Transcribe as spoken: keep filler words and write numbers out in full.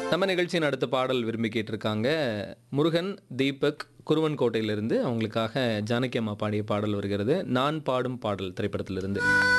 நம்ம நிகழ்ச்சியின் அடுத்த பாடல் விரும்பி கேட்டிருக்காங்க முருகன், தீபக் குருவன் கோட்டையிலிருந்து. அவங்களுக்காக ஜானகி அம்மா பாடிய பாடல் வருகிறது. நான் பாடும் பாடல் திரைப்படத்திலிருந்து.